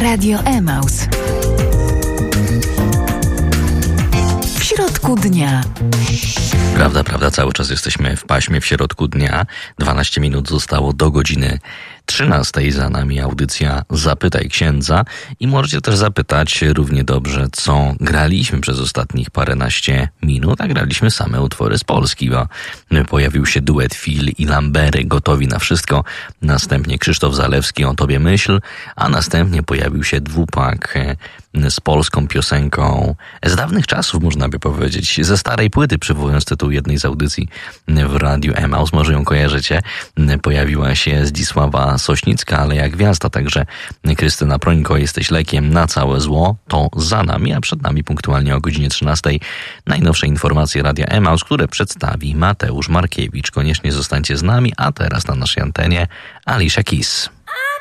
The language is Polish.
Radio Emaus. W środku dnia. Prawda, cały czas jesteśmy w paśmie w środku dnia. 12 minut zostało do godziny 13. Za nami audycja Zapytaj Księdza i możecie też zapytać równie dobrze, co graliśmy przez ostatnich paręnaście minut, a graliśmy same utwory z Polski, bo pojawił się duet Phil i Lambery, Gotowi na wszystko, następnie Krzysztof Zalewski, O tobie myśl, a następnie pojawił się dwupak z polską piosenką z dawnych czasów, można by powiedzieć, ze starej płyty, przywołując tytuł jednej z audycji w Radiu Emaus, może ją kojarzycie. Pojawiła się Zdzisława Sośnicka, ale jak gwiazda, także Krystyna Prońko, Jesteś lekiem na całe zło, to za nami, a przed nami punktualnie o godzinie 13 najnowsze informacje Radia Emaus, które przedstawi Mateusz Markiewicz. Koniecznie zostańcie z nami, a teraz na naszej antenie Alicia Keys.